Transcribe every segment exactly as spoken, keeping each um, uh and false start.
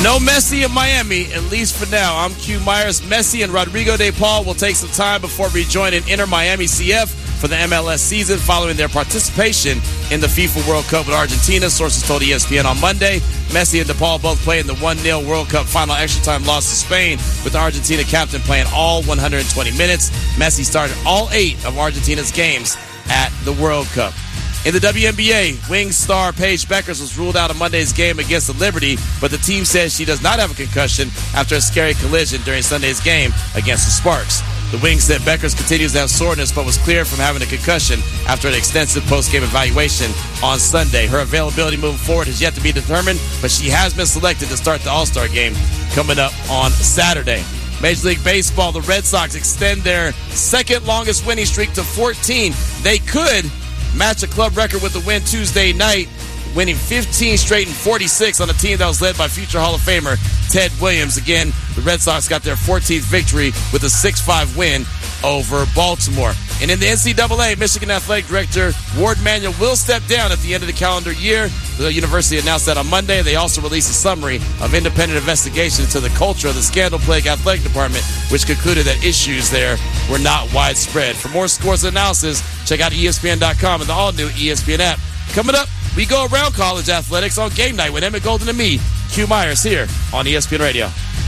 No Messi in Miami, at least for now. I'm Q Myers. Messi and Rodrigo De Paul will take some time before rejoining Inter Miami C F for the M L S season following their participation in the FIFA World Cup with Argentina. Sources told E S P N on Monday. Messi and De Paul both played in the one nil World Cup final extra time loss to Spain, with the Argentina captain playing all one hundred twenty minutes. Messi started all eight of Argentina's games at the World Cup. In the W N B A, Wings star Paige Beckers was ruled out of Monday's game against the Liberty, but the team says she does not have a concussion after a scary collision during Sunday's game against the Sparks. The Wings said Beckers continues to have soreness, but was cleared from having a concussion after an extensive post-game evaluation on Sunday. Her availability moving forward has yet to be determined, but she has been selected to start the All-Star game coming up on Saturday. Major League Baseball, the Red Sox extend their second longest winning streak to fourteen. They could match a club record with the win Tuesday night, winning fifteen straight and forty-six on a team that was led by future Hall of Famer Ted Williams. Again, the Red Sox got their fourteenth victory with a six five win over Baltimore. And in the N C double A, Michigan Athletic Director Ward Manuel will step down at the end of the calendar year. The university announced that on Monday. They also released a summary of independent investigation into the culture of the scandal-plagued athletic department, which concluded that issues there were not widespread. For more scores and analysis, check out E S P N dot com and the all-new E S P N app. Coming up, we go around college athletics on Game Night with Emmett Golden and me, Q Myers, here on E S P N Radio.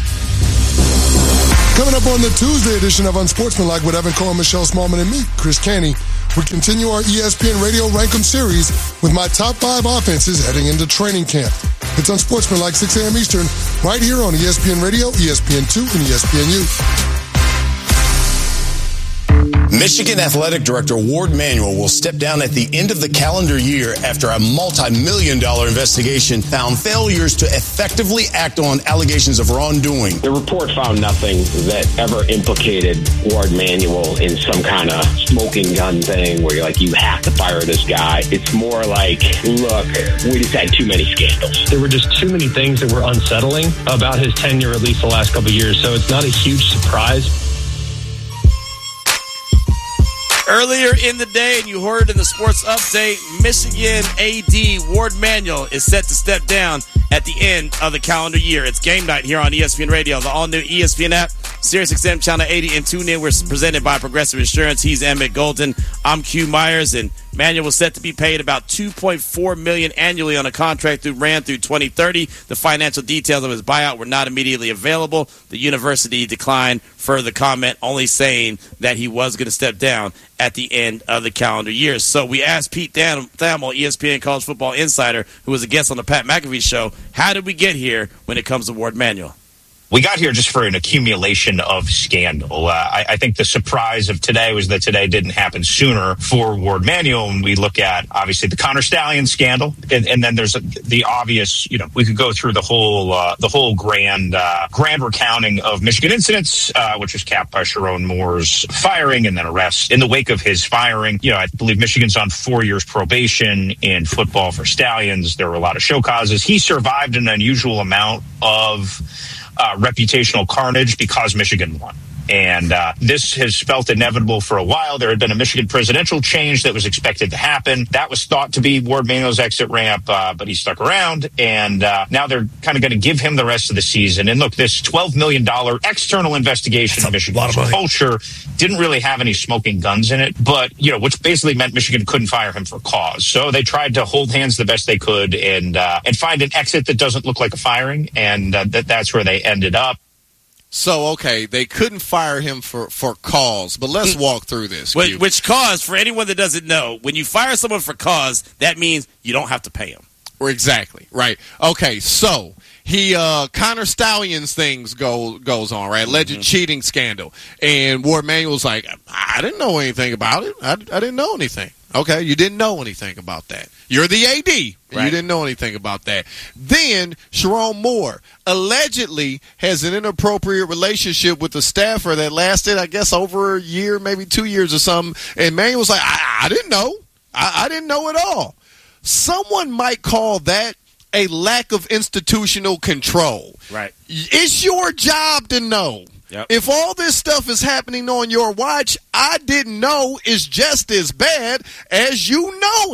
Coming up on the Tuesday edition of Unsportsmanlike with Evan Cohen, Michelle Smallman, and me, Chris Canny, we continue our E S P N Radio Rank 'em series with my top five offenses heading into training camp. It's Unsportsmanlike, six a.m. Eastern, right here on E S P N Radio, E S P N two, and E S P N U. Michigan Athletic Director Ward Manuel will step down at the end of the calendar year after a multi-million dollar investigation found failures to effectively act on allegations of wrongdoing. The report found nothing that ever implicated Ward Manuel in some kind of smoking gun thing where you're like, you have to fire this guy. It's more like, look, we just had too many scandals. There were just too many things that were unsettling about his tenure, at least the last couple of years, so it's not a huge surprise. Earlier in the day, and you heard in the sports update, Michigan A D Ward Manuel is set to step down at the end of the calendar year. It's Game Night here on E S P N Radio, the all-new E S P N app, SiriusXM Channel eighty, and tune in. We're presented by Progressive Insurance. He's Emmett Golden. I'm Q Myers, and Manuel was set to be paid about two point four million dollars annually on a contract that ran through twenty thirty. The financial details of his buyout were not immediately available. The university declined further comment, only saying that he was going to step down at the end of the calendar year. So we asked Pete Thamel, E S P N College Football Insider, who was a guest on the Pat McAfee Show, how did we get here when it comes to Ward Manuel? We got here just for an accumulation of scandal. Uh, I, I think the surprise of today was that today didn't happen sooner for Ward Manuel. And we look at, obviously, the Connor Stallion scandal. And, and then there's a, the obvious, you know, we could go through the whole uh, the whole grand uh, grand recounting of Michigan incidents, uh, which was capped by Sharon Moore's firing and then arrest. In the wake of his firing, you know, I believe Michigan's on four years probation in football for Stallions. There were a lot of show causes. He survived an unusual amount of Uh, reputational carnage because Michigan won. And uh, this has felt inevitable for a while. There had been a Michigan presidential change that was expected to happen. That was thought to be Ward Manuel's exit ramp, uh, but he stuck around. And uh, now they're kind of going to give him the rest of the season. And look, this twelve million dollars external investigation of Michigan's culture didn't really have any smoking guns in it, but, you know, which basically meant Michigan couldn't fire him for cause. So they tried to hold hands the best they could and uh, and find an exit that doesn't look like a firing. And uh, that that's where they ended up. So, okay, they couldn't fire him for, for cause, but let's walk through this. Which, which cause, for anyone that doesn't know, when you fire someone for cause, that means you don't have to pay him. Exactly, right. Okay, so he uh, Connor Stalions things go goes on, right? Alleged mm-hmm. cheating scandal. And Ward Manuel's like, I didn't know anything about it. I, I didn't know anything. Okay, you didn't know anything about that. You're the A D. Right. You didn't know anything about that. Then Sharon Moore allegedly has an inappropriate relationship with a staffer that lasted, I guess, over a year, maybe two years or something. And Manuel's like, I, I didn't know. I, I didn't know at all. Someone might call that a lack of institutional control. Right. It's your job to know. Yep. If all this stuff is happening on your watch, I didn't know is just as bad as you knowing.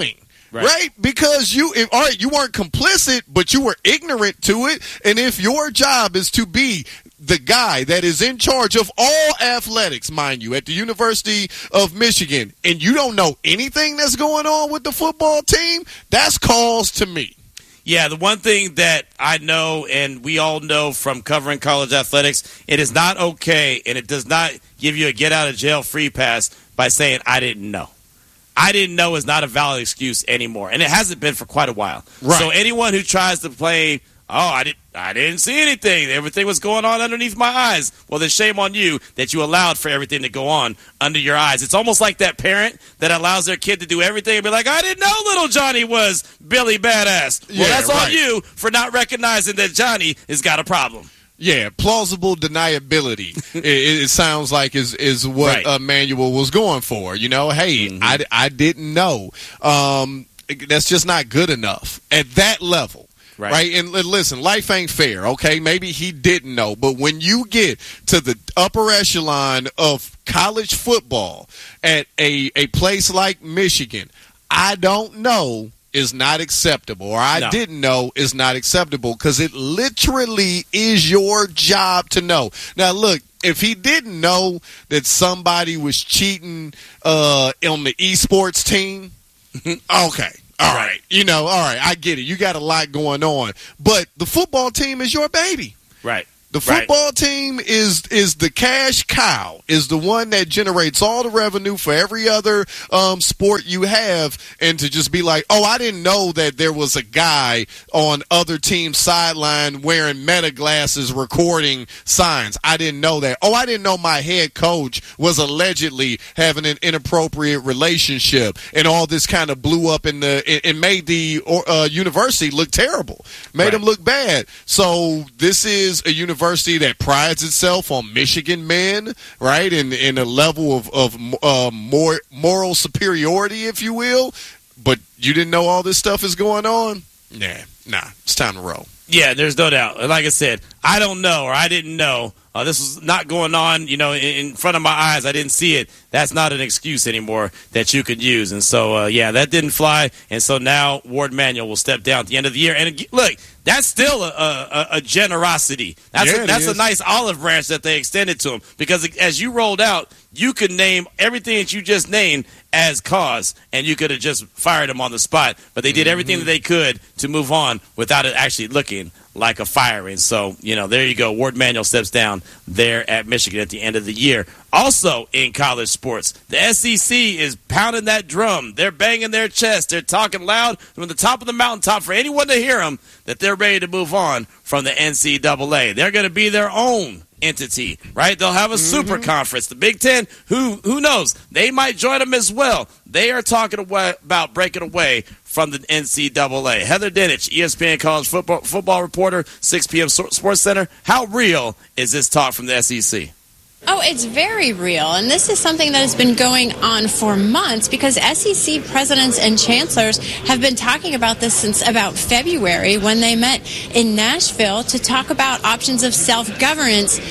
Right. right? Because you, if, all right, you weren't complicit, but you were ignorant to it. And if your job is to be the guy that is in charge of all athletics, mind you, at the University of Michigan, and you don't know anything that's going on with the football team, that's cause to me. Yeah, the one thing that I know and we all know from covering college athletics, it is not okay and it does not give you a get-out-of-jail-free pass by saying, I didn't know. I didn't know is not a valid excuse anymore, and it hasn't been for quite a while. Right. So anyone who tries to play, oh, I didn't, I didn't see anything. Everything was going on underneath my eyes. Well, then shame on you that you allowed for everything to go on under your eyes. It's almost like that parent that allows their kid to do everything and be like, I didn't know little Johnny was Billy Badass. Well, yeah, that's right. on you for not recognizing that Johnny has got a problem. Yeah, plausible deniability. it, it sounds like is is what Right. uh, Manuel was going for. You know, hey, Mm-hmm. I, I didn't know. Um, that's just not good enough at that level. Right. right? And li- listen, life ain't fair, okay? Maybe he didn't know. But when you get to the upper echelon of college football at a, a place like Michigan, I don't know is not acceptable, or I No. didn't know is not acceptable, because it literally is your job to know. Now, look, if he didn't know that somebody was cheating uh, on the esports team, okay. All right. Right. You know, all right, I get it. You got a lot going on. But the football team is your baby. Right. The football team is is the cash cow, is the one that generates all the revenue for every other um, sport you have, and to just be like, oh, I didn't know that there was a guy on other team's sideline wearing meta glasses recording signs. I didn't know that. Oh, I didn't know my head coach was allegedly having an inappropriate relationship, and all this kind of blew up in the it, it made the uh, university look terrible, made Right. them look bad. So this is a university that prides itself on Michigan men, right, and in a level of of uh, more moral superiority, if you will. But you didn't know all this stuff is going on? Nah, nah, it's time to roll. Yeah, there's no doubt. Like I said, I don't know or I didn't know. Uh, this was not going on, you know, in, in front of my eyes. I didn't see it. That's not an excuse anymore that you could use. And so, uh, yeah, that didn't fly. And so now Ward Manuel will step down at the end of the year. And look, that's still a, a, a generosity. That's, Yeah, a, it that's a is. nice olive branch that they extended to him. Because as you rolled out, you could name everything that you just named as cause, and you could have just fired him on the spot. But they did everything that they could to move on without it actually looking like a firing. So, you know, there you go. Ward Manuel steps down there at Michigan at the end of the year. Also in college sports, the S E C is pounding that drum. They're banging their chest. They're talking loud from the top of the mountaintop for anyone to hear them that they're ready to move on from the N C double A. They're going to be their own entity, right? They'll have a super conference. The Big Ten, who who knows? They might join them as well. They are talking away, about breaking away from the N C double A. Heather Dinich, E S P N college football, football reporter, six p.m. Sports Center. How real is this talk from the S E C? Oh, it's very real, and this is something that has been going on for months because S E C presidents and chancellors have been talking about this since about February when they met in Nashville to talk about options of self-governance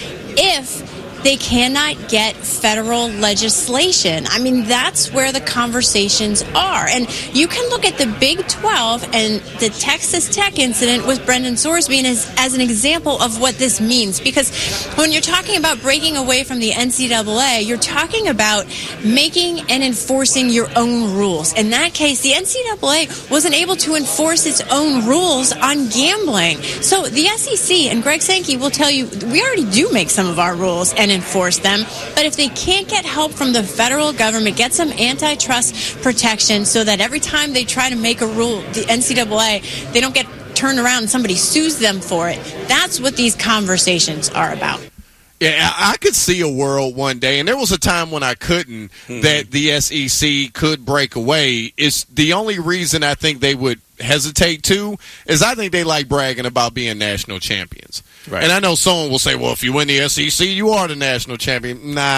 if they cannot get federal legislation. I mean, that's where the conversations are. And you can look at the Big twelve and the Texas Tech incident with Brendan Sorsby as, as an example of what this means. Because when you're talking about breaking away from the N C double A, you're talking about making and enforcing your own rules. In that case, the N C double A wasn't able to enforce its own rules on gambling. So the S E C, and Greg Sankey will tell you, we already do make some of our rules and enforce them. But if they can't get help from the federal government, get some antitrust protection so that every time they try to make a rule, the N C double A, they don't get turned around and somebody sues them for it. That's what these conversations are about. Yeah, I I could see a world one day, and there was a time when I couldn't, mm-hmm. that the S E C could break away. It's the only reason I think they would hesitate to is I think they like bragging about being national champions. Right. And I know someone will say, well, if you win the S E C, you are the national champion. Nah,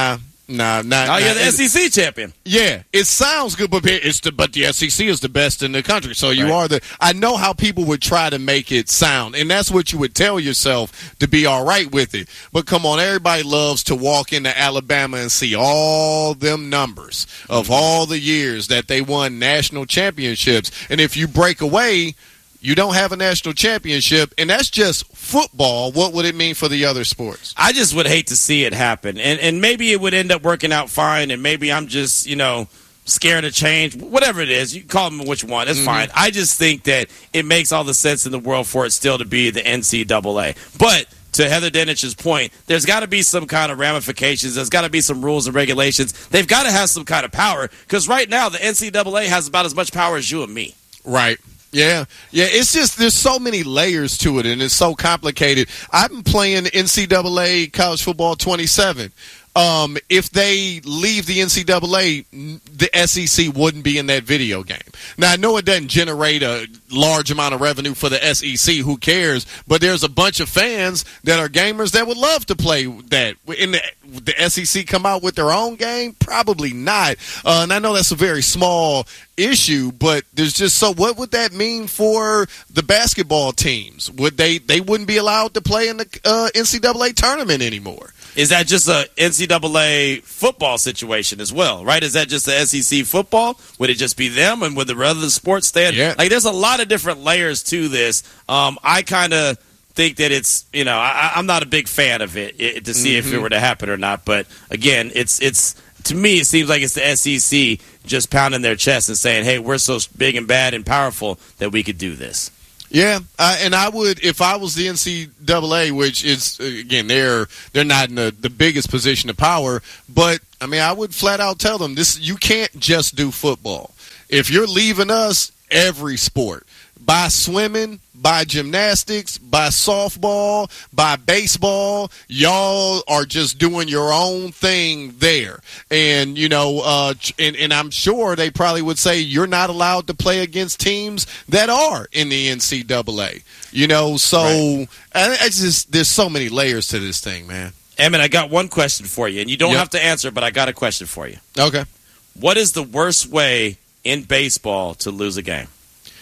Nah, nah. Oh, nah, you're the it- S E C champion. Yeah, it sounds good, but it's the but the S E C is the best in the country. So you Right. are the. I know how people would try to make it sound, and that's what you would tell yourself to be all right with it. But come on, everybody loves to walk into Alabama and see all them numbers of all the years that they won national championships, and if you break away, you don't have a national championship, and that's just football. What would it mean for the other sports? I just would hate to see it happen. And and maybe it would end up working out fine, and maybe I'm just, you know, scared of change. Whatever it is, you can call them which one. It's Mm-hmm. fine. I just think that it makes all the sense in the world for it still to be the N C double A. But to Heather Denich's point, there's got to be some kind of ramifications. There's got to be some rules and regulations. They've got to have some kind of power, because right now the N C double A has about as much power as you and me. Right. Yeah, yeah. It's just there's so many layers to it, and it's so complicated. I've been playing N C double A college football twenty-seven. Um, if they leave the N C double A, the S E C wouldn't be in that video game. Now, I know it doesn't generate a large amount of revenue for the S E C. Who cares? But there's a bunch of fans that are gamers that would love to play that. In the, the S E C come out with their own game? Probably not. Uh, and I know that's a very small issue, but there's just so what would that mean for the basketball teams? Would they they wouldn't be allowed to play in the uh, N C double A tournament anymore? Is that just a N C double A football situation as well, right? Is that just the S E C football? Would it just be them, and would the other sports stand? Yeah. Like, there's a lot of different layers to this. Um, I kind of think that it's, you know, I, I'm not a big fan of it, it to see mm-hmm. if it were to happen or not. But again, it's it's to me, it seems like it's the S E C just pounding their chest and saying, "Hey, we're so big and bad and powerful that we could do this." Yeah, uh, and I would, if I was the N C double A, which is, again, they're they're not in the, the biggest position of power, but, I mean, I would flat out tell them, this: you can't just do football. If you're leaving us, every sport, by swimming, by gymnastics, by softball, by baseball, y'all are just doing your own thing there. And, you know, uh, and, and I'm sure they probably would say you're not allowed to play against teams that are in the N C double A. You know, so right. I, I just there's so many layers to this thing, man. Emmett, I got one question for you, and you don't yep. have to answer, but I got a question for you. Okay. What is the worst way in baseball to lose a game?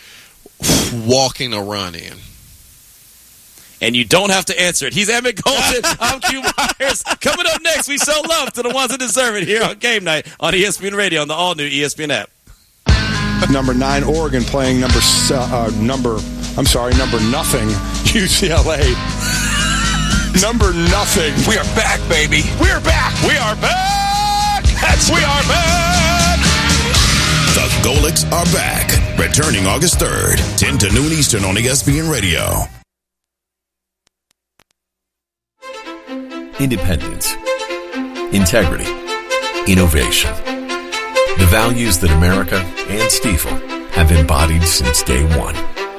Walking a run in. And you don't have to answer it. He's Emmett Golden. I'm Q Myers. Coming up next, we show love to the ones that deserve it here on Game Night on E S P N Radio on the all-new E S P N app. Number nine, Oregon playing number uh, number. I'm sorry, number nothing. U C L A. Number nothing. We are back, baby. We are back. We are back. That's we are back. The Golics are back. Returning August third, ten to noon Eastern on E S P N Radio. Independence, integrity, innovation. The values that America and Stifel have embodied since day one.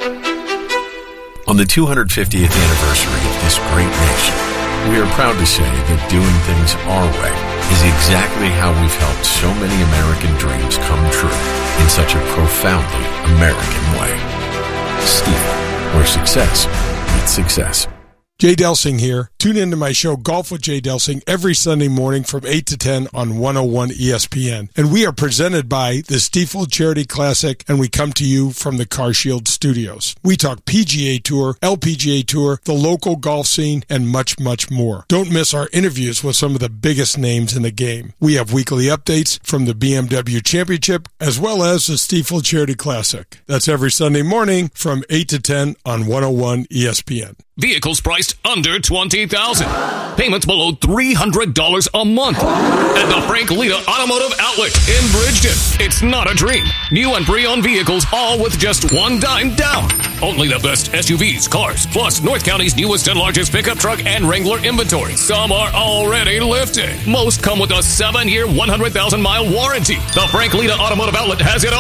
On the two hundred fiftieth anniversary of this great nation, we are proud to say that doing things our way is exactly how we've helped so many American dreams come true in such a profoundly American way. Stifel, where success meets success. Jay Delsing here. Tune into my show Golf with Jay Delsing every Sunday morning from eight to ten on one oh one E S P N. And we are presented by the Stifel Charity Classic, and we come to you from the CarShield Studios. We talk P G A Tour, L P G A Tour, the local golf scene, and much, much more. Don't miss our interviews with some of the biggest names in the game. We have weekly updates from the B M W Championship as well as the Stifel Charity Classic. That's every Sunday morning from eight to ten on one oh one E S P N. Vehicles priced under twenty thousand dollars. Payments below three hundred dollars a month. At the Frank Lita Automotive Outlet in Bridgeton. It's not a dream. New and pre-owned vehicles, all with just one dime down. Only the best S U Vs, cars, plus North County's newest and largest pickup truck and Wrangler inventory. Some are already lifted. Most come with a seven-year, one hundred thousand mile warranty. The Frank Lita Automotive Outlet has it all.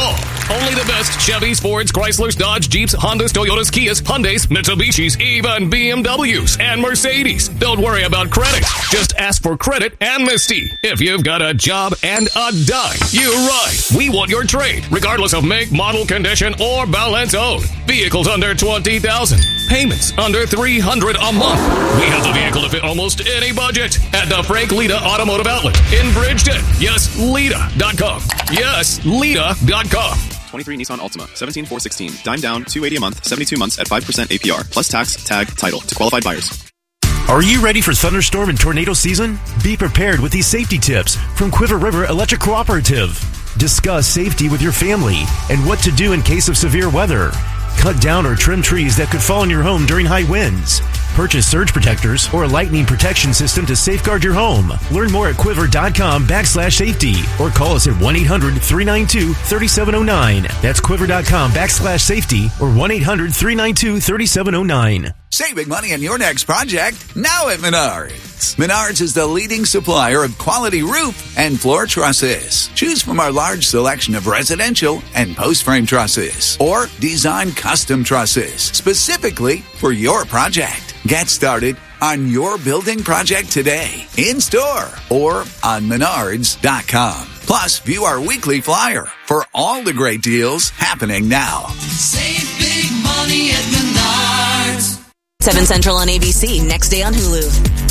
Only the best Chevys, Fords, Chryslers, Dodge, Jeeps, Hondas, Toyotas, Kias, Hyundais, Mitsubishis, even B M Ws and Mercedes. Don't worry about credit. Just ask for credit amnesty. If you've got a job and a dime, you're right. We want your trade, regardless of make, model, condition, or balance owed. Vehicles under twenty thousand dollars. Payments under three hundred dollars a month. We have the vehicle to fit almost any budget at the Frank Lita Automotive Outlet in Bridgeton. Yes, Lita dot com. Yes, Lita dot com. twenty-three Nissan Altima, seventeen four sixteen, dime down, two hundred eighty a month, seventy-two months at five percent A P R, plus tax, tag, title to qualified buyers. Are you ready for thunderstorm and tornado season? Be prepared with these safety tips from Quiver River Electric Cooperative. Discuss safety with your family and what to do in case of severe weather. Cut down or trim trees that could fall on your home during high winds. Purchase surge protectors or a lightning protection system to safeguard your home. Learn more at quiver.com backslash safety or call us at one eight hundred three nine two three seven zero nine. That's quiver.com backslash safety or one eight hundred three nine two three seven zero nine. Save big money on your next project now at Menards. Menards is the leading supplier of quality roof and floor trusses. Choose from our large selection of residential and post-frame trusses or design custom trusses specifically for your project. Get started on your building project today, in-store or on menards dot com. Plus, view our weekly flyer for all the great deals happening now. Save big money at Menards. seven Central on A B C, next day on Hulu.